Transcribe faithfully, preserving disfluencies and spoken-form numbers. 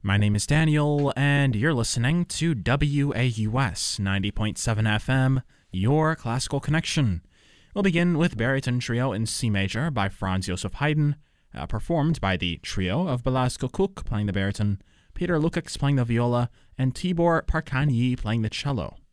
My name is Daniel, and you're listening to W A U S ninety point seven F M, your classical connection. We'll begin with Baryton Trio in C major by Franz Joseph Haydn, uh, performed by the trio of Belasco Cook playing the baryton, Peter Lukacs playing the viola, and Tibor Parkani playing the cello.